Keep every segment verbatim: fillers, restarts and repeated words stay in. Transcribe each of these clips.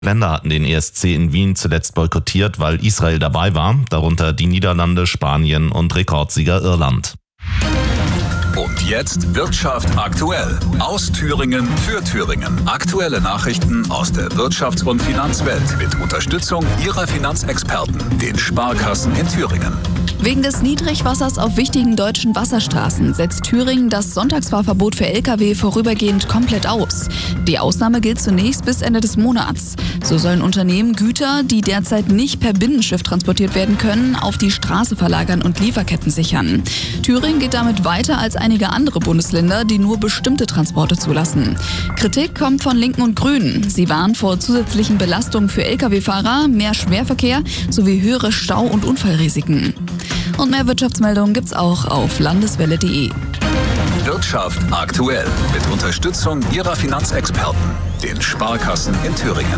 Länder hatten den E S C in Wien zuletzt boykottiert, weil Israel dabei war, darunter die Niederlande, Spanien und Rekordsieger Irland. Und jetzt Wirtschaft aktuell. Aus Thüringen für Thüringen. Aktuelle Nachrichten aus der Wirtschafts- und Finanzwelt mit Unterstützung Ihrer Finanzexperten, den Sparkassen in Thüringen. Wegen des Niedrigwassers auf wichtigen deutschen Wasserstraßen setzt Thüringen das Sonntagsfahrverbot für L K W vorübergehend komplett aus. Die Ausnahme gilt zunächst bis Ende des Monats. So sollen Unternehmen Güter, die derzeit nicht per Binnenschiff transportiert werden können, auf die Straße verlagern und Lieferketten sichern. Thüringen geht damit weiter als einige andere Bundesländer, die nur bestimmte Transporte zulassen. Kritik kommt von Linken und Grünen. Sie warnen vor zusätzlichen Belastungen für L K W-Fahrer, mehr Schwerverkehr sowie höhere Stau- und Unfallrisiken. Und mehr Wirtschaftsmeldungen gibt's auch auf landeswelle punkt de. Wirtschaft aktuell mit Unterstützung Ihrer Finanzexperten, den Sparkassen in Thüringen.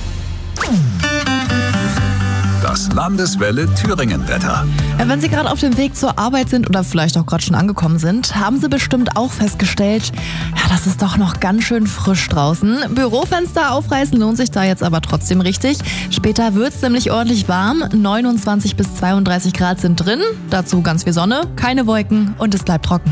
Das Landeswelle Thüringen-Wetter. Wenn Sie gerade auf dem Weg zur Arbeit sind oder vielleicht auch gerade schon angekommen sind, haben Sie bestimmt auch festgestellt, ja, das ist doch noch ganz schön frisch draußen. Bürofenster aufreißen lohnt sich da jetzt aber trotzdem richtig. Später wird es nämlich ordentlich warm. neunundzwanzig bis zweiunddreißig Grad sind drin. Dazu ganz viel Sonne, keine Wolken und es bleibt trocken.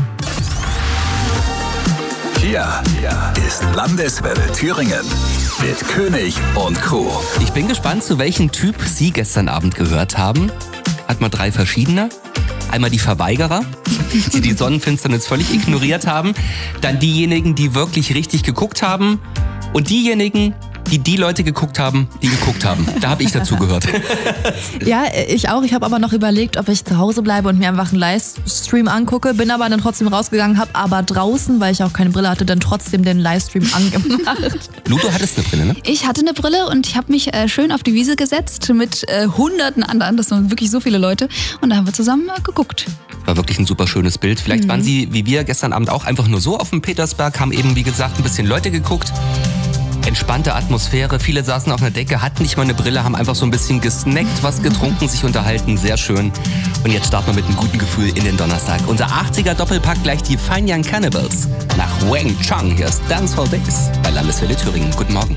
Hier ist Landeswelle Thüringen mit König und Crew. Ich bin gespannt, zu welchem Typ Sie gestern Abend gehört haben. Hat man drei verschiedene. Einmal die Verweigerer, die die Sonnenfinsternis völlig ignoriert haben. Dann diejenigen, die wirklich richtig geguckt haben. Und diejenigen, die die Leute geguckt haben, die geguckt haben. Da habe ich dazu gehört. Ja, ich auch. Ich habe aber noch überlegt, ob ich zu Hause bleibe und mir einfach einen Livestream angucke. Bin aber dann trotzdem rausgegangen, habe aber draußen, weil ich auch keine Brille hatte, dann trotzdem den Livestream angemacht. Ludo, hattest eine Brille, ne? Ich hatte eine Brille und ich habe mich äh, schön auf die Wiese gesetzt mit äh, hunderten anderen. Das waren wirklich so viele Leute. Und da haben wir zusammen äh, geguckt. War wirklich ein super schönes Bild. Vielleicht mhm. waren Sie, wie wir gestern Abend auch, einfach nur so auf dem Petersberg, haben eben, wie gesagt, ein bisschen Leute geguckt. Entspannte Atmosphäre, viele saßen auf einer Decke, hatten nicht mal eine Brille, haben einfach so ein bisschen gesnackt, was getrunken, sich unterhalten, sehr schön. Und jetzt starten wir mit einem guten Gefühl in den Donnerstag. Unser achtziger Doppelpack gleich die Fine Young Cannibals nach Wang Chung. Hier ist Dance for Days bei Landeswelle Thüringen. Guten Morgen.